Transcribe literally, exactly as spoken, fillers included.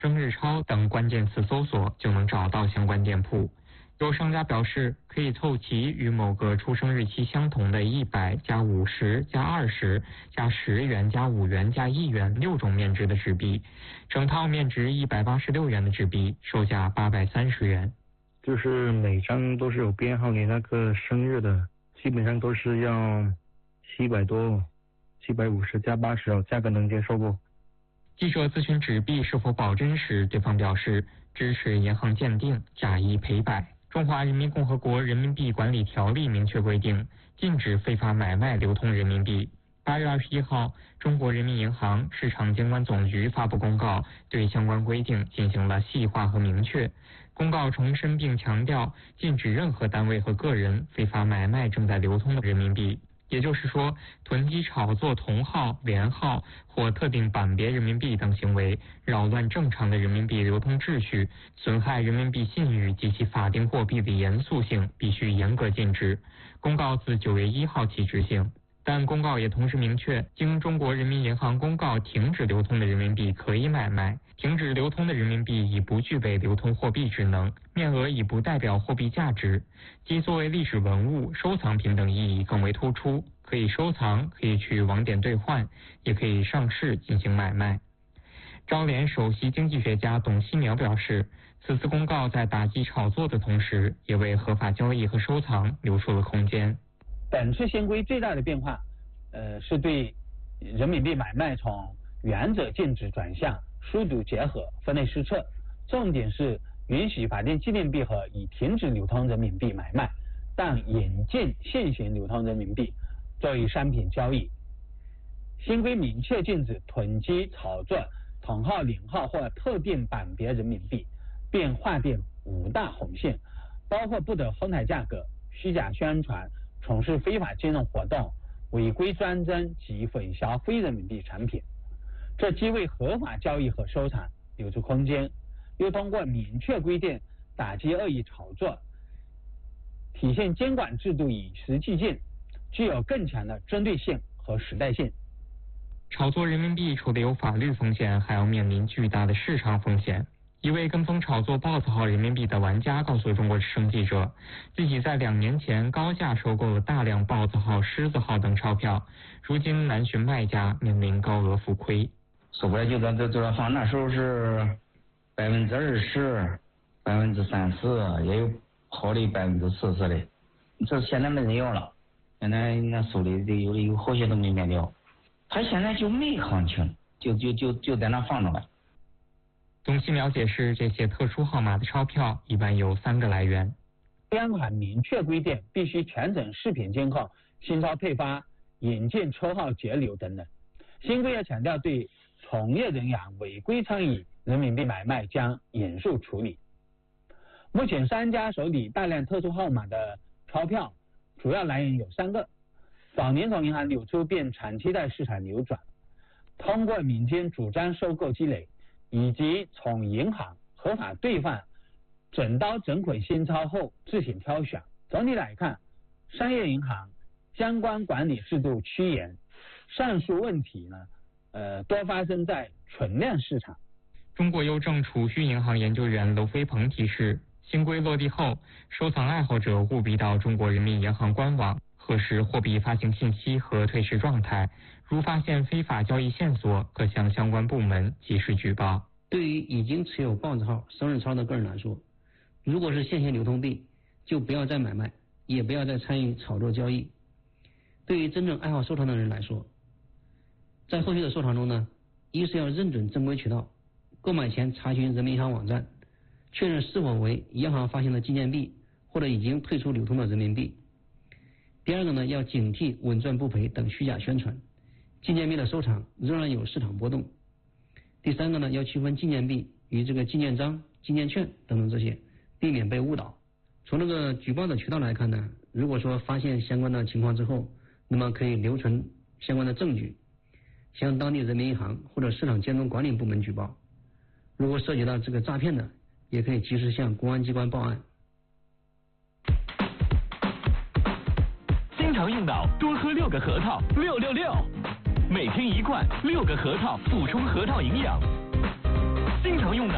生日超等关键词搜索就能找到相关店铺。有商家表示，可以凑齐与某个出生日期相同的一百加五十加二十加十元加五元加一元六种面值的纸币，整套面值一百八十六元的纸币售价八百三十元。 就是每张都是有编号你那个生日的，基本上都是要七百多，七百五十加八十哦，价格能接受不？ 记者咨询纸币是否保真时，对方表示支持银行鉴定，假一赔百。中华人民共和国人民币管理条例明确规定，禁止非法买卖流通人民币。八月二十一号，中国人民银行市场监管总局发布公告，对相关规定进行了细化和明确。公告重申并强调，禁止任何单位和个人非法买卖正在流通的人民币。也就是说，囤积炒作同号、连号或特定版别人民币等行为，扰乱正常的人民币流通秩序，损害人民币信誉及其法定货币的严肃性，必须严格禁止。公告自九月一号起执行。但公告也同时明确，经中国人民银行公告停止流通的人民币可以买卖，停止流通的人民币已不具备流通货币职能，面额已不代表货币价值，即作为历史文物、收藏品等意义更为突出，可以收藏，可以去网点兑换，也可以上市进行买卖。招联首席经济学家董希苗表示，此次公告在打击炒作的同时，也为合法交易和收藏留出了空间。 本次新规最大的变化，呃，是对人民币买卖从原则禁止转向疏导结合、分类施策，重点是允许法定纪念币和已停止流通人民币买卖，但引进现行流通人民币作为商品交易。新规明确禁止囤积炒作同号、连号或特定版别人民币，并划定五大红线，包括不得哄抬价格、虚假宣传、从事非法金融活动、违规专征及混淆非人民币产品。这既为合法交易和收藏留出空间，又通过明确规定打击恶意炒作，体现监管制度与时俱进，具有更强的针对性和时代性。 炒作人民币除了有法律风险，还要面临巨大的市场风险。一位跟风炒作豹子号人民币的玩家告诉中国之声记者，自己在两年前高价收购了大量豹子号、狮子号等钞票，如今难寻卖家，面临高额浮亏。 说白就在这这放那时候是百分之二十、百分之三十，也有好的百分之四十的，这现在没人要了，现在那手里的有的有好些都没卖掉，他现在就没行情，就就就就在那放着了。 董希苗解释，这些特殊号码的钞票一般有三个来源。 央行明确规定必须全程视频监控新钞配发、引进抽号截流等等。新规也强调，对从业人员违规参与人民币买卖将严肃处理。目前商家手里大量特殊号码的钞票主要来源有三个：早年从银行流出并长期在市场流转，通过民间主张收购积累，以及从银行合法兑换整刀整捆新钞后自行挑选。总体来看，商业银行相关管理制度趋严，上述问题呢，呃，多发生在存量市场。 中国邮政储蓄银行研究员娄飞鹏提示，新规落地后，收藏爱好者务必到中国人民银行官网核实货币发行信息和退市状态，如发现非法交易线索，可向相关部门及时举报。 对于已经持有豹子号、生日钞的个人来说，如果是现行流通币，就不要再买卖，也不要再参与炒作交易。对于真正爱好收藏的人来说，在后续的收藏中呢，一是要认准正规渠道，购买前查询人民银行网站，确认是否为央行发行的纪念币或者已经退出流通的人民币。第二个呢，要警惕稳赚不赔等虚假宣传，纪念币的收藏仍然有市场波动。第三个呢，要区分纪念币与这个纪念章、纪念券等等这些，避免被误导。从这个举报的渠道来看呢，如果说发现相关的情况之后，那么可以留存相关的证据，向当地人民银行或者市场监督管理部门举报。如果涉及到这个诈骗的，也可以及时向公安机关报案。 经常用脑，多喝六个核桃，六六六，每天一罐，六个核桃补充核桃营养。经常用脑。